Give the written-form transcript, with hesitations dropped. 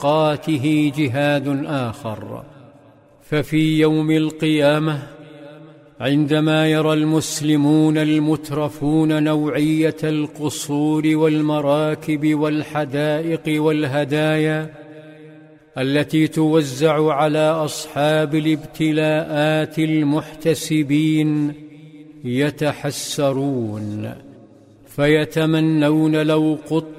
مشقاته جهاد آخر. ففي يوم القيامة عندما يرى المسلمون المترفون نوعية القصور والمراكب والحدائق والهدايا التي توزع على أصحاب الابتلاءات المحتسبين، يتحسرون فيتمنون لو قط